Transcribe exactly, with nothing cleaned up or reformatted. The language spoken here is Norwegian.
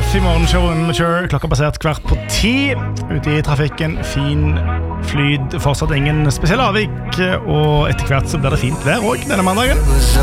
F I morgenshowet med Mature. Klokka basert kvart på ti. Ute i trafikken, fin flyt, fortsatt ingen spesielle avvik. Og etter hvert så blir det fint vær også denne mandagen.